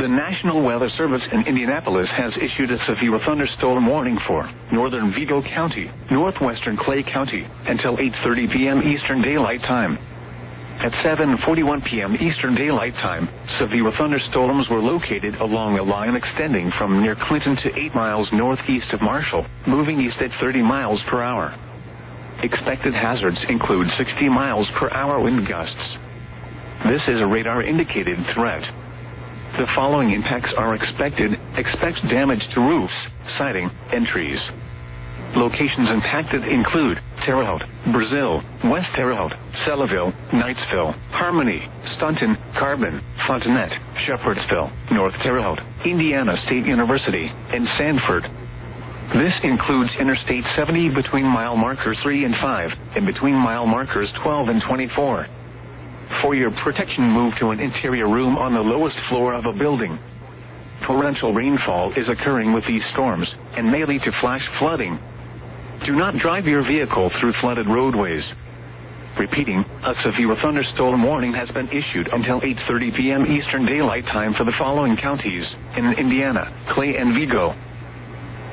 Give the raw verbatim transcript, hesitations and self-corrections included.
The National Weather Service in Indianapolis has issued a severe thunderstorm warning for northern Vigo County, northwestern Clay County, until eight thirty p m Eastern Daylight Time. At seven forty-one p m Eastern Daylight Time, severe thunderstorms were located along a line extending from near Clinton to eight miles northeast of Marshall, moving east at thirty miles per hour. Expected hazards include sixty miles per hour wind gusts. This is a radar-indicated threat. The following impacts are expected. Expect damage to roofs, siding, and trees. Locations impacted include Terre Haute, Brazil, West Terre Haute, Sellaville, Knightsville, Harmony, Staunton, Carbon, Fontenette, Shepherdsville, North Terre Haute, Indiana State University, and Sanford. This includes Interstate seventy between mile markers three and five, and between mile markers twelve and twenty-four. For your protection, move to an interior room on the lowest floor of a building. Torrential rainfall is occurring with these storms, and may lead to flash flooding. Do not drive your vehicle through flooded roadways. Repeating, a severe thunderstorm warning has been issued until eight thirty p m Eastern Daylight Time for the following counties in Indiana, Clay and Vigo.